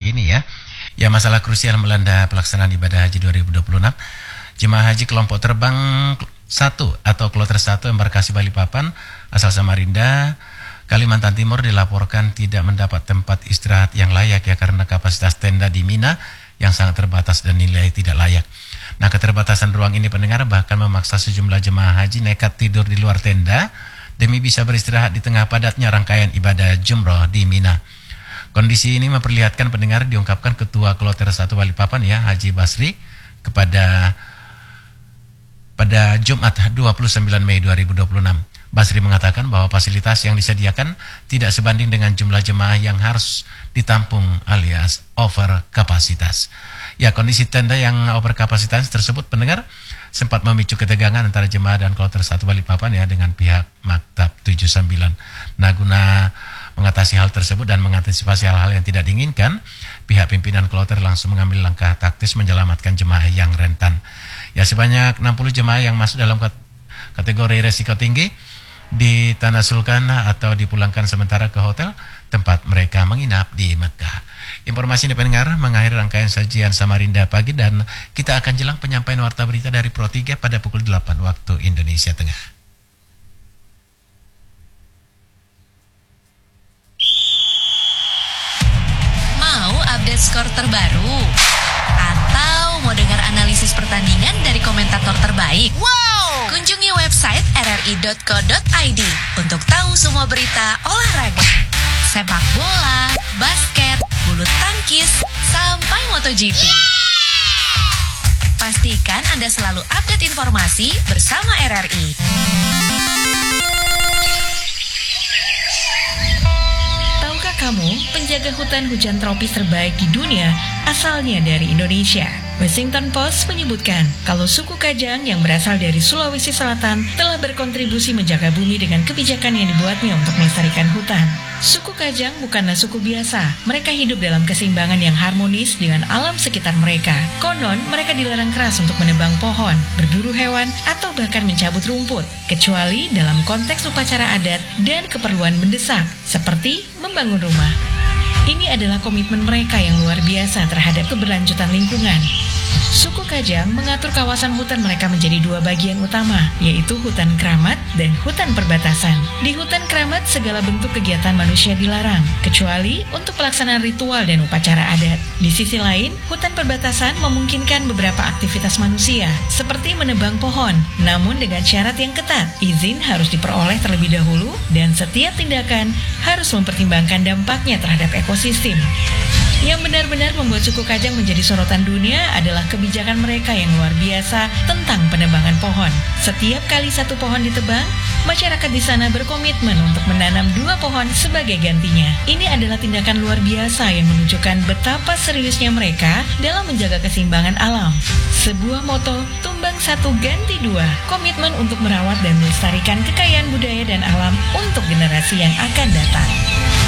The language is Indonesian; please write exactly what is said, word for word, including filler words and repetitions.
begini ya. Ya, masalah krusial melanda pelaksanaan ibadah haji dua ribu dua puluh enam. Jemaah haji kelompok terbang satu atau kloter satu embarkasi Balikpapan asal Samarinda, Kalimantan Timur dilaporkan tidak mendapat tempat istirahat yang layak ya karena kapasitas tenda di Mina yang sangat terbatas dan nilai tidak layak. Nah, keterbatasan ruang ini pendengar bahkan memaksa sejumlah jemaah haji nekat tidur di luar tenda demi bisa beristirahat di tengah padatnya rangkaian ibadah jumroh di Mina. Kondisi ini memperlihatkan pendengar diungkapkan Ketua Kloter satu Balikpapan ya, Haji Basri kepada pada Jumat dua puluh sembilan Mei dua ribu dua puluh enam. Basri mengatakan bahwa fasilitas yang disediakan tidak sebanding dengan jumlah jemaah yang harus ditampung alias over kapasitas. Ya, kondisi tenda yang over kapasitas tersebut pendengar sempat memicu ketegangan antara jemaah dan kloter satu Balikpapan ya dengan pihak Maktab tujuh puluh sembilan. Nah, guna mengatasi hal tersebut dan mengantisipasi hal-hal yang tidak diinginkan, pihak pimpinan kloter langsung mengambil langkah taktis menyelamatkan jemaah yang rentan. Ya, sebanyak enam puluh jemaah yang masuk dalam kategori resiko tinggi ditanasulkan atau dipulangkan sementara ke hotel tempat mereka menginap di Mekah. Informasi ini pendengar mengakhiri rangkaian sajian Samarinda pagi dan kita akan jelang penyampaian warta berita dari Pro tiga pada pukul delapan waktu Indonesia Tengah. Mau update skor terbaru? Atau mau dengar analisis pertandingan dari komentator terbaik? Wow! Kunjungi website r r i dot co dot i d untuk tahu semua berita olahraga. Sepak bola, basket, bulu tangkis, sampai MotoGP. Pastikan Anda selalu update informasi bersama R R I. Tahukah kamu, penjaga hutan hujan tropis terbaik di dunia asalnya dari Indonesia? Washington Post menyebutkan kalau suku Kajang yang berasal dari Sulawesi Selatan telah berkontribusi menjaga bumi dengan kebijakan yang dibuatnya untuk melestarikan hutan. Suku Kajang bukanlah suku biasa. Mereka hidup dalam keseimbangan yang harmonis dengan alam sekitar mereka. Konon, mereka dilarang keras untuk menebang pohon, berburu hewan, atau bahkan mencabut rumput, kecuali dalam konteks upacara adat dan keperluan mendesak, seperti membangun rumah. Ini adalah komitmen mereka yang luar biasa terhadap keberlanjutan lingkungan. Suku Kajang mengatur kawasan hutan mereka menjadi dua bagian utama, yaitu hutan keramat dan hutan perbatasan. Di hutan keramat, segala bentuk kegiatan manusia dilarang, kecuali untuk pelaksanaan ritual dan upacara adat. Di sisi lain, hutan perbatasan memungkinkan beberapa aktivitas manusia, seperti menebang pohon, namun dengan syarat yang ketat. Izin harus diperoleh terlebih dahulu, dan setiap tindakan harus mempertimbangkan dampaknya terhadap ekosistem. Yang benar-benar membuat suku Kajang menjadi sorotan dunia adalah kebijakan mereka yang luar biasa tentang penebangan pohon. Setiap kali satu pohon ditebang, masyarakat di sana berkomitmen untuk menanam dua pohon sebagai gantinya. Ini adalah tindakan luar biasa yang menunjukkan betapa seriusnya mereka dalam menjaga keseimbangan alam. Sebuah moto, tumbang satu ganti dua, komitmen untuk merawat dan melestarikan kekayaan budaya dan alam untuk generasi yang akan datang.